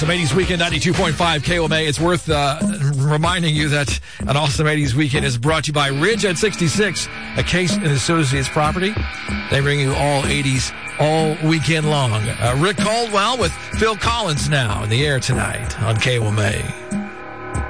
Awesome 80s Weekend, 92.5 KOMA. It's worth reminding you that an Awesome 80s Weekend is brought to you by Ridge at 66, a Case and Associates property. They bring you all 80s all weekend long. Rick Caldwell with Phil Collins now in the air tonight on KOMA.